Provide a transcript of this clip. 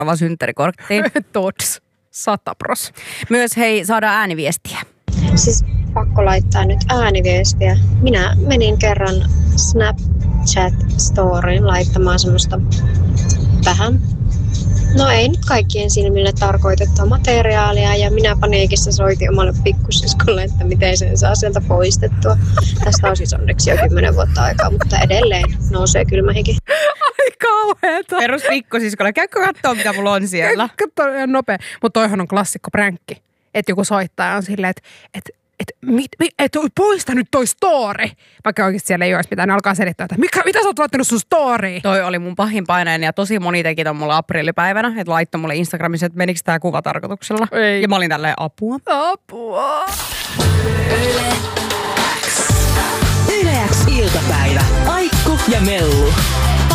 synttärikorttiin. Tots. 100%. Myös hei, saadaan ääniviestiä. Siis pakko laittaa nyt ääniviestiä. Minä menin kerran Snapchat-storyin laittamaan semmoista vähän, no ei nyt kaikkien silmille tarkoitettua materiaalia, ja minä paniikissa soitin omalle pikkusiskolle, että miten sen saa sieltä poistettua. Tästä on siis onneksi jo 10 vuotta aikaa, mutta edelleen nousee kylmähiki. Ai kauheeta. Perus pikkusiskolle. Käykö kattoo, mitä mulla on siellä? Katso ihan nopea. Mutta toihan on klassikko pränkki. Että joku soittaa on silleen, että poista nyt toi story. Vaikka oikeasti siellä ei olisi mitään, ne alkaa selittää, että mitä sä oot laittanut sun storyin? Toi oli mun pahin painainen ja tosi moni teki ton mulle aprillipäivänä, että laittoi mulle Instagramissa, että menikö tää kuva tarkoituksella. Ei. Ja mä olin tälleen apua. Yle X iltapäivä. Aikku ja Mellu.